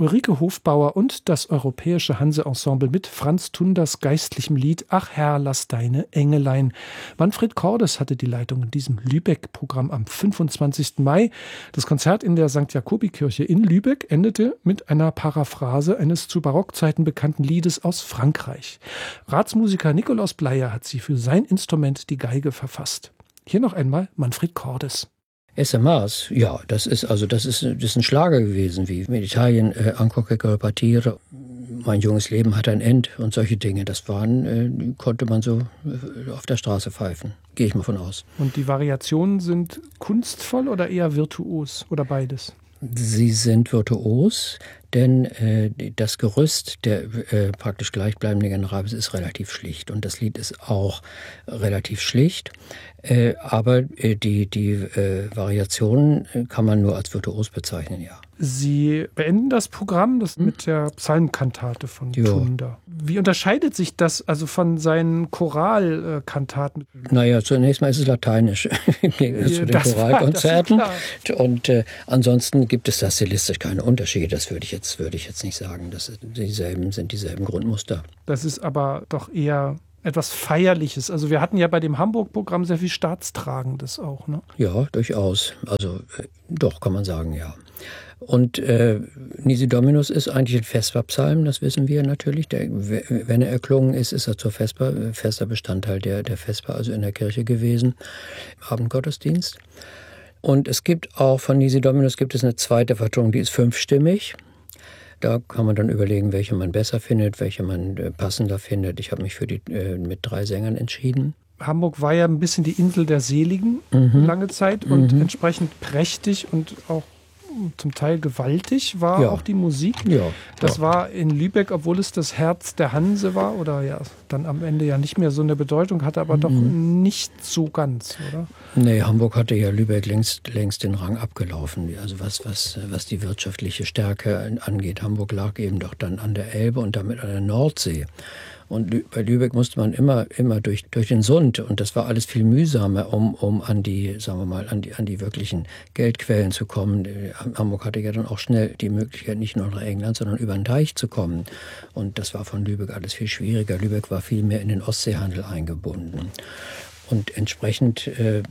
Ulrike Hofbauer und das Europäische Hanse-Ensemble mit Franz Thunders geistlichem Lied »Ach Herr, lass deine Engelein«. Manfred Cordes hatte die Leitung in diesem Lübeck-Programm am 25. Mai. Das Konzert in der St. Jakobikirche in Lübeck endete mit einer Paraphrase eines zu Barockzeiten bekannten Liedes aus Frankreich. Ratsmusiker Nikolaus Bleier hat sie für sein Instrument, die Geige, verfasst. Hier noch einmal Manfred Cordes. SMAs, ja, das ist ein Schlager gewesen, wie mit Italien, Ancora che partire, mein junges Leben hat ein End und solche Dinge. Das konnte man so auf der Straße pfeifen, gehe ich mal von aus. Und die Variationen sind kunstvoll oder eher virtuos oder beides? Sie sind virtuos, denn das Gerüst der praktisch gleichbleibenden Generalbes ist relativ schlicht und das Lied ist auch relativ schlicht. Aber die Variationen kann man nur als virtuos bezeichnen, ja. Sie beenden das Programm mit der Psalmkantate von Thunder. Wie unterscheidet sich das also von seinen Choralkantaten? Naja, zunächst mal ist es lateinisch im Gegensatz zu den Choralkonzerten. Und ansonsten gibt es da stilistisch keine Unterschiede. Das würde ich jetzt nicht sagen. Das sind dieselben Grundmuster. Das ist aber doch eher etwas Feierliches. Also wir hatten ja bei dem Hamburg-Programm sehr viel Staatstragendes auch, ne? Ja, durchaus. Also doch, kann man sagen, ja. Und Nisi Dominus ist eigentlich ein Vesperpsalm, das wissen wir natürlich. Wenn er erklungen ist, ist er zur Vesper, fester Bestandteil der Vesper, also in der Kirche gewesen, im Abendgottesdienst. Und es gibt auch von Nisi Dominus gibt es eine zweite Vertonung, die ist 5-stimmig. Da kann man dann überlegen, welche man besser findet, welche man passender findet. Ich habe mich für die mit 3 Sängern entschieden. Hamburg war ja ein bisschen die Insel der Seligen lange Zeit und entsprechend prächtig und auch zum Teil gewaltig war auch die Musik. Ja, das war in Lübeck, obwohl es das Herz der Hanse war oder ja dann am Ende ja nicht mehr so eine Bedeutung hatte, aber doch nicht so ganz, oder? Nee, Hamburg hatte ja Lübeck längst den Rang abgelaufen. Also was die wirtschaftliche Stärke angeht. Hamburg lag eben doch dann an der Elbe und damit an der Nordsee. Und bei Lübeck musste man immer durch den Sund. Und das war alles viel mühsamer, um an die, sagen wir mal, an die wirklichen Geldquellen zu kommen. Hamburg hatte ja dann auch schnell die Möglichkeit, nicht nur nach England, sondern über den Teich zu kommen. Und das war von Lübeck alles viel schwieriger. Lübeck war viel mehr in den Ostseehandel eingebunden. Und entsprechend,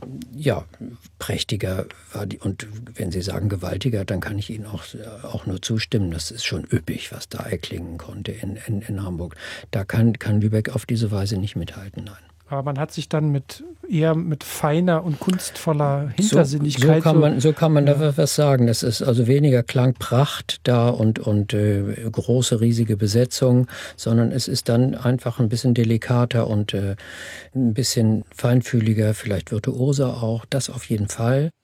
prächtiger war die, und wenn Sie sagen gewaltiger, dann kann ich Ihnen auch nur zustimmen. Das ist schon üppig, was da erklingen konnte in Hamburg. Da kann Lübeck auf diese Weise nicht mithalten, nein. Aber man hat sich dann eher mit feiner und kunstvoller Hintersinnlichkeit... So kann man da was sagen. Das ist also weniger Klangpracht da und große, riesige Besetzung, sondern es ist dann einfach ein bisschen delikater und ein bisschen feinfühliger, vielleicht virtuoser auch. Das auf jeden Fall.